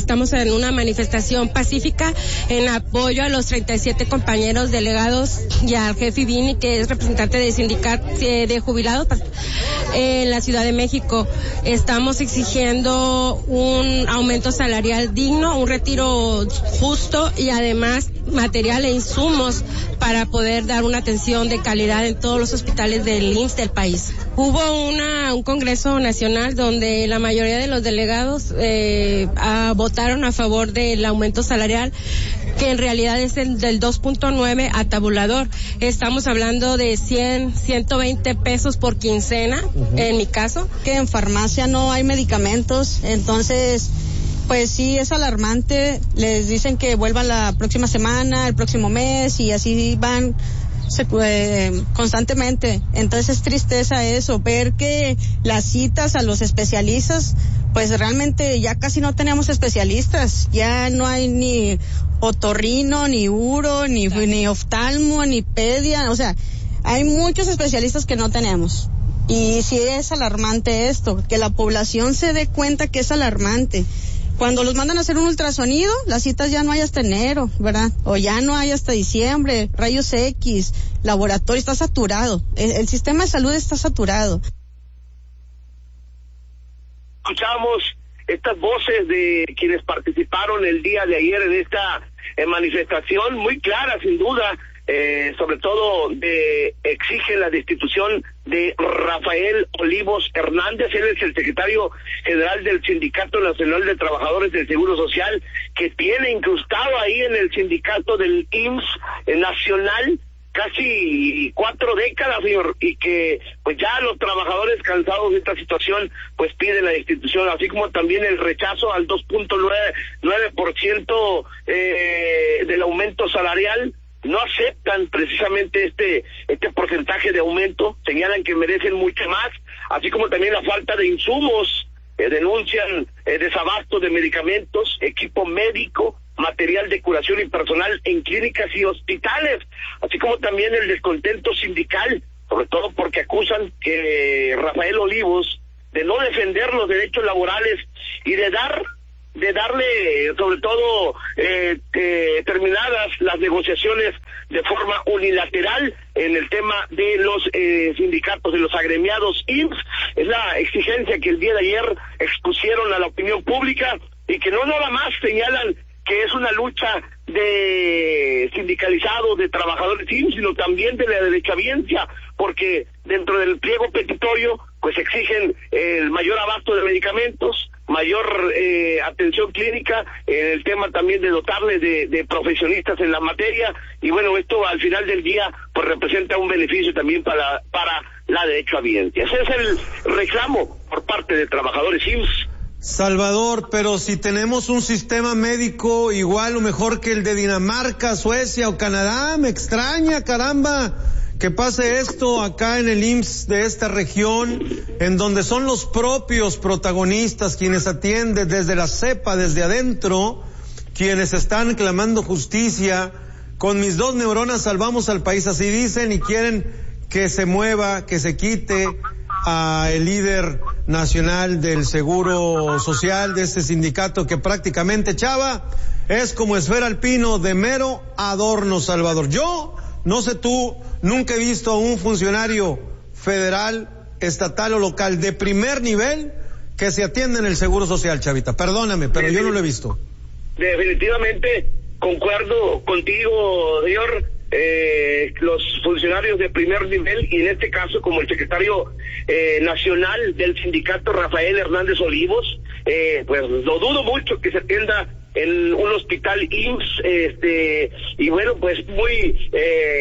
estamos en una manifestación pacífica en apoyo a los 37 compañeros delegados y al jefe Vini, que es representante de sindicato de jubilados en la Ciudad de México. Estamos exigiendo un aumento salarial digno, un retiro justo y además material e insumos para poder dar una atención de calidad en todos los hospitales del IMSS del país. Hubo un congreso nacional donde la mayoría de los delegados votaron a favor del aumento salarial, que en realidad es el del 2.9 a tabulador. Estamos hablando de 120 pesos por quincena, en mi caso. Que en farmacia no hay medicamentos, entonces pues sí es alarmante. Les dicen que vuelvan la próxima semana, el próximo mes, y así van constantemente. Entonces es tristeza eso, ver que las citas a los especialistas, pues realmente ya casi no tenemos especialistas, ya no hay ni otorrino, ni uro, ni oftalmo, ni pedia, o sea, hay muchos especialistas que no tenemos. Y sí es alarmante esto, que la población se dé cuenta que es alarmante. Cuando los mandan a hacer un ultrasonido, las citas ya no hay hasta enero, ¿verdad? O ya no hay hasta diciembre, rayos X, laboratorio, está saturado. El sistema de salud está saturado. Escuchamos estas voces de quienes participaron el día de ayer en esta manifestación, muy clara sin duda, sobre todo exigen la destitución de Rafael Olivos Hernández. Él es el secretario general del Sindicato Nacional de Trabajadores del Seguro Social, que tiene incrustado ahí en el sindicato del IMSS nacional casi 4 décadas, señor, y que pues ya los trabajadores cansados de esta situación pues piden la destitución, así como también el rechazo al 2.9% del aumento salarial. No aceptan precisamente este porcentaje de aumento, señalan que merecen mucho más, así como también la falta de insumos, denuncian desabasto de medicamentos, equipo médico, material de curación y personal en clínicas y hospitales, así como también el descontento sindical, sobre todo porque acusan que Rafael Olivos de no defender los derechos laborales y de darle sobre todo terminadas las negociaciones de forma unilateral en el tema de los sindicatos, de los agremiados IMSS. Es la exigencia que el día de ayer expusieron a la opinión pública, y que no nada más señalan que es una lucha de sindicalizados, de trabajadores IMSS, sino también de la derechohabiencia, porque dentro del pliego petitorio pues exigen el mayor abasto de medicamentos, mayor atención clínica, el tema también de dotarle de profesionistas en la materia, y bueno, esto al final del día pues representa un beneficio también para la derechohabiencia. Ese es el reclamo por parte de trabajadores IMSS. Salvador, pero si tenemos un sistema médico igual o mejor que el de Dinamarca, Suecia o Canadá, me extraña, caramba, que pase esto acá en el IMSS de esta región, en donde son los propios protagonistas quienes atienden desde la cepa, desde adentro, quienes están clamando justicia. Con mis 2 neuronas salvamos al país, así dicen, y quieren que se mueva, que se quite a el líder nacional del Seguro Social, de este sindicato que prácticamente, Chava, es como esfera alpino de mero adorno, Salvador. Yo, no sé tú, nunca he visto a un funcionario federal, estatal o local de primer nivel que se atienda en el Seguro Social, Chavita. Perdóname, pero yo no lo he visto. Definitivamente concuerdo contigo, señor. Los funcionarios de primer nivel, y en este caso como el secretario nacional del sindicato Rafael Hernández Olivos, pues lo dudo mucho que se atienda en un hospital IMSS, y bueno, pues muy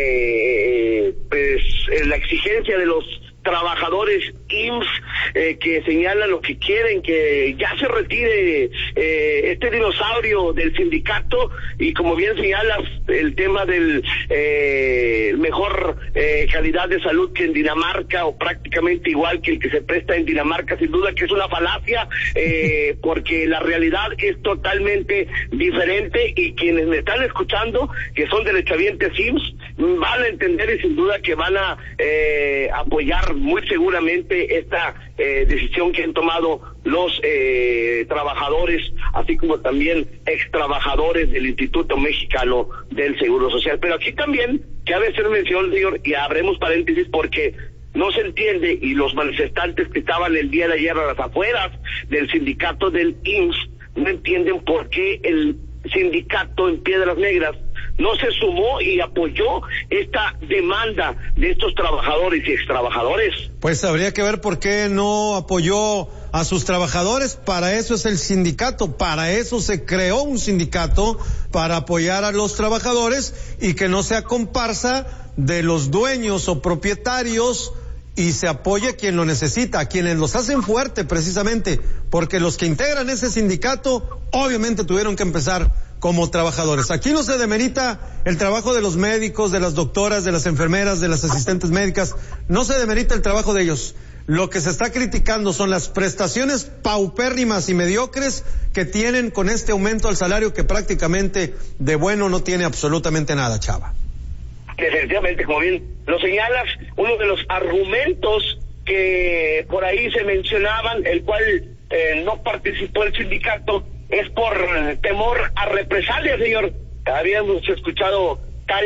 pues la exigencia de los trabajadores IMSS que señalan lo que quieren, que ya se retire este dinosaurio del sindicato, y como bien señalas, el tema del mejor calidad de salud que en Dinamarca, o prácticamente igual que el que se presta en Dinamarca, sin duda que es una falacia, porque la realidad es totalmente diferente, y quienes me están escuchando, que son derechohabientes IMSS, van a entender, y sin duda que van a apoyar muy seguramente esta decisión que han tomado los trabajadores así como también ex trabajadores del Instituto Mexicano del Seguro Social. Pero aquí también cabe hacer mención, señor, y abremos paréntesis porque no se entiende, y los manifestantes que estaban el día de ayer a las afueras del sindicato del IMSS no entienden por qué el sindicato en Piedras Negras no se sumó y apoyó esta demanda de estos trabajadores y extrabajadores. Pues habría que ver por qué no apoyó a sus trabajadores. Para eso es el sindicato, para eso se creó un sindicato, para apoyar a los trabajadores y que no sea comparsa de los dueños o propietarios, y se apoye a quien lo necesita, a quienes los hacen fuerte precisamente, porque los que integran ese sindicato obviamente tuvieron que empezar como trabajadores. Aquí no se demerita el trabajo de los médicos, de las doctoras, de las enfermeras, de las asistentes médicas, no se demerita el trabajo de ellos. Lo que se está criticando son las prestaciones paupérrimas y mediocres que tienen con este aumento al salario que prácticamente de bueno no tiene absolutamente nada, Chava. Definitivamente, como bien lo señalas, uno de los argumentos que por ahí se mencionaban, el cual no participó el sindicato, es por temor a represalias, señor. Habíamos escuchado tal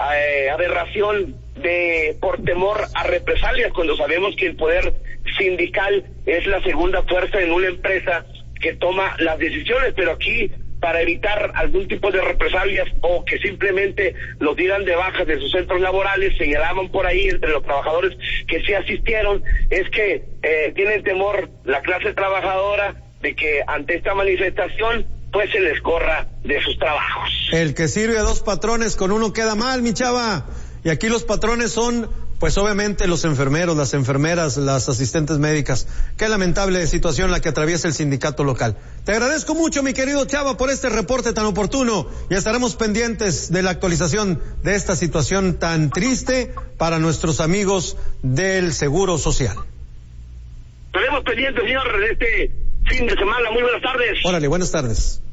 aberración de por temor a represalias, cuando sabemos que el poder sindical es la segunda fuerza en una empresa que toma las decisiones, pero aquí, para evitar algún tipo de represalias o que simplemente los dieran de baja de sus centros laborales, señalaban por ahí entre los trabajadores que sí asistieron, es que tienen temor la clase trabajadora de que ante esta manifestación pues se les corra de sus trabajos. El que sirve a dos patrones con uno queda mal, mi Chava. Y aquí los patrones son, pues obviamente los enfermeros, las enfermeras, las asistentes médicas. Qué lamentable situación la que atraviesa el sindicato local. Te agradezco mucho, mi querido Chava, por este reporte tan oportuno, y estaremos pendientes de la actualización de esta situación tan triste para nuestros amigos del Seguro Social. Estaremos pendientes, señor, de este fin de semana. Muy buenas tardes. Órale, buenas tardes.